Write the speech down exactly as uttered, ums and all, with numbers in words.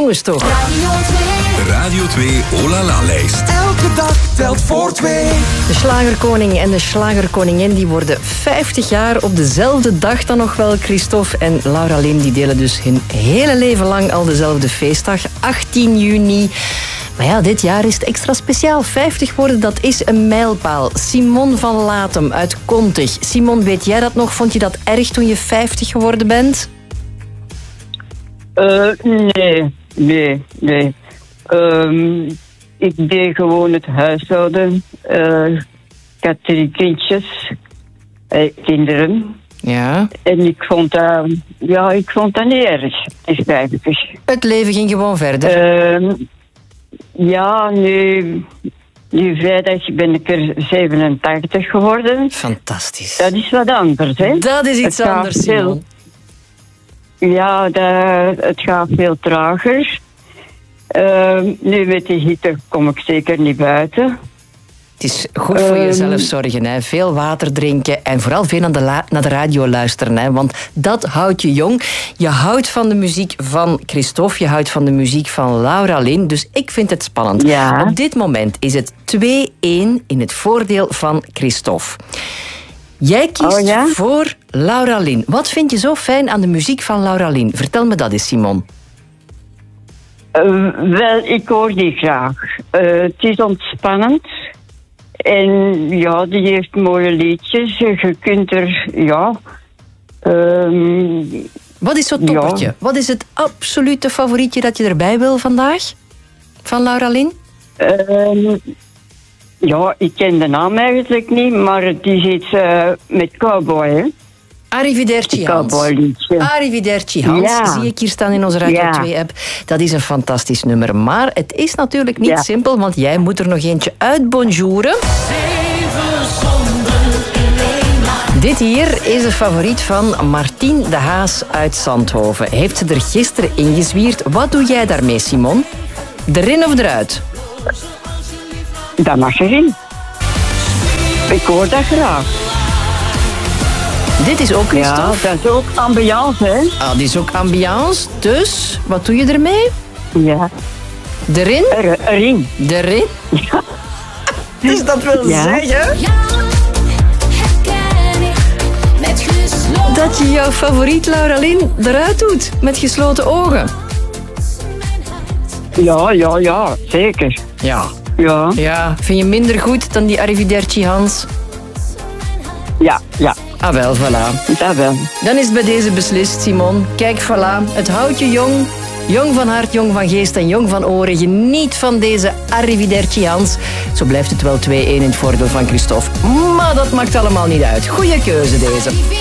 jongens toch. Radio twee Oh La La lijst. Elke dag telt voor twee. De slagerkoning en de slagerkoningin die worden vijftig jaar op dezelfde dag dan nog wel. Christophe en Laura Lynn die delen dus hun hele leven lang al dezelfde feestdag. achttien juni. Maar ja, dit jaar is het extra speciaal. vijftig worden, dat is een mijlpaal. Simon van Latem uit Kontig. Simon, weet jij dat nog? Vond je dat erg toen je vijftig geworden bent? Uh, nee, nee, nee. Um, ik deed gewoon het huishouden. Uh, ik had drie kindjes, eh, kinderen. Ja. En ik vond dat, ja, ik vond dat niet erg, is vijftig. Het leven ging gewoon verder. Uh, ja, nu, nu vrijdag ben ik er zevenentachtig geworden. Fantastisch. Dat is wat anders, hè? Dat is iets Het anders, Simon. Veel, ja, dat, het gaat veel trager. Uh, nu met de hitte kom ik zeker niet buiten. Het is goed voor jezelf zorgen, hè. Veel water drinken en vooral veel naar de, la- naar de radio luisteren. Hè. Want dat houdt je jong. Je houdt van de muziek van Christophe, je houdt van de muziek van Laura Lynn. Dus ik vind het spannend. Ja. Op dit moment is het twee-één in het voordeel van Christophe. Jij kiest oh, ja? voor Laura Lynn. Wat vind je zo fijn aan de muziek van Laura Lynn? Vertel me dat eens, Simon. Uh, wel, ik hoor die graag. Uh, het is ontspannend. En ja, die heeft mooie liedjes. Je kunt er, ja... Um, Wat is zo'n toppertje? Ja. Wat is het absolute favorietje dat je erbij wil vandaag? Van Laura Lynn? Um, ja, ik ken de naam eigenlijk niet, maar het is iets uh, met cowboy, hè? Arrivederci Hans. Cowboyliedje. Arrivederci Hans, Ja. zie ik hier staan in onze Radio Ja. twee-app. Dat is een fantastisch nummer. Maar het is natuurlijk niet Ja. simpel, want jij moet er nog eentje uitbonjouren. Dit hier is een favoriet van Martien de Haas uit Zandhoven. Heeft ze er gisteren ingezwierd. Wat doe jij daarmee, Simon? Erin of eruit? Dat mag erin. Ik hoor dat graag. Dit is ook Ja, Christophe. dat is ook ambiance, hè? Ah, dit is ook ambiance. Dus, wat doe je ermee? Ja. Erin? Er, erin. Erin? Ja. Dus dat wil Ja. zeggen dat je jouw favoriet Laura Lynn eruit doet. Met gesloten ogen. Ja, ja, ja, zeker. Ja. Ja, Ja, vind je minder goed dan die Arrivederci Hans? ja, ja, Ah wel, voilà. dat wel. Dan is het bij deze beslist, Simon. Kijk, voilà. Het houdt je jong. Jong van hart, jong van geest en jong van oren. Geniet van deze Arrivederci Hans. Zo blijft het wel twee-één in het voordeel van Christophe. Maar dat maakt allemaal niet uit. Goeie keuze deze.